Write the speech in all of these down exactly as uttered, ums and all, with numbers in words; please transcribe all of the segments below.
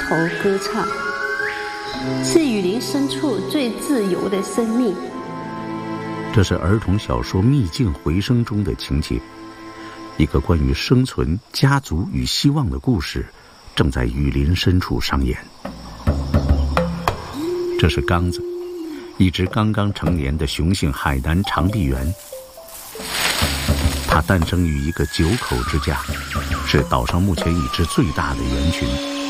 头歌唱，是雨林深处最自由的生命。 这是儿童小说《秘境回声》中的情节，一个关于生存、家族与希望的故事，正在雨林深处上演。这是刚子，一只刚刚成年的雄性海南长臂猿。它诞生于一个九口之家，是岛上目前已知最大的猿群。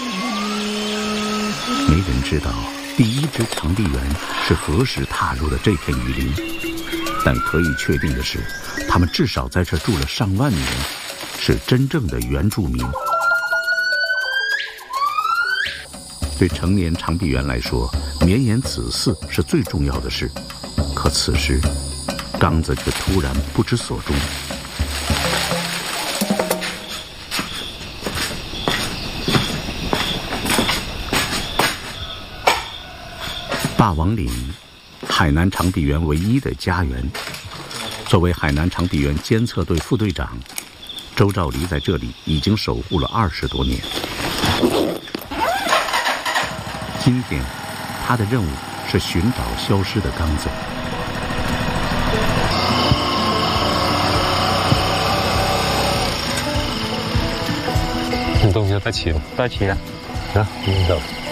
没人知道第一只长臂猿是何时踏入了这片雨林，但可以确定的是，它们至少在这住了上万年，是真正的原住民。对成年长臂猿来说，绵延子嗣是最重要的事，可此时刚子却突然不知所终。霸王岭，海南长臂猿唯一的家园。作为海南长臂猿监测队副队长，周兆黎在这里已经守护了二十多年。今天，他的任务是寻找消失的刚子。 你东西都带齐了？ 带齐了。 行，你走。